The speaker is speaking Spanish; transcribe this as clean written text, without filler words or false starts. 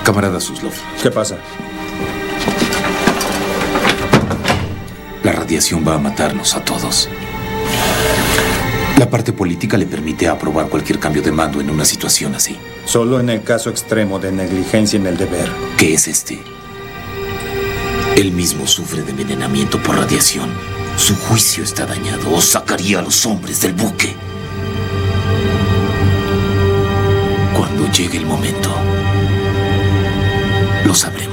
Camarada Suslov. ¿Qué pasa? La radiación va a matarnos a todos. La parte política le permite aprobar cualquier cambio de mando en una situación así. Solo en el caso extremo de negligencia en el deber. ¿Qué es este? Él mismo sufre de envenenamiento por radiación. Su juicio está dañado o sacaría a los hombres del buque. Cuando llegue el momento, lo sabré.